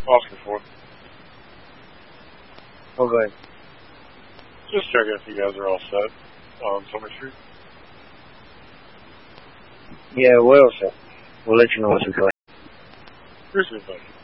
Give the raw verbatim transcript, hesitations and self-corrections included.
Oscar four. Okay. Just checking if you guys are all set on Summer Street. Yeah, we're all set. We'll let you know once we go. Appreciate that.